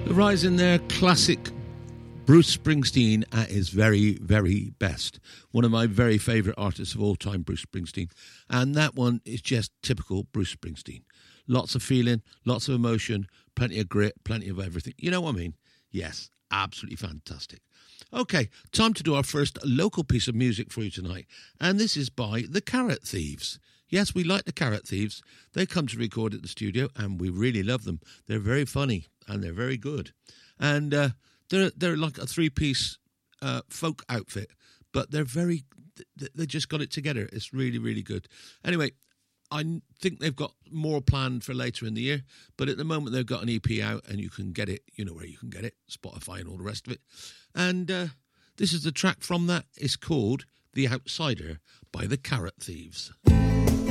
The Rise in their classic Bruce Springsteen at his very, very best. One of my very favourite artists of all time, Bruce Springsteen. And that one is just typical Bruce Springsteen. Lots of feeling, lots of emotion, plenty of grit, plenty of everything. You know what I mean? Yes, absolutely fantastic. Okay, time to do our first local piece of music for you tonight. And this is by the Carrot Thieves. Yes, we like the Carrot Thieves. They come to record at the studio, and we really love them. They're very funny, and they're very good. And they're like a three-piece folk outfit, but they just got it together. It's really, really good. Anyway, I think they've got more planned for later in the year, but at the moment they've got an EP out, and you can get it, you know where you can get it, Spotify and all the rest of it. And this is the track from that. It's called The Outsider by the Carrot Thieves.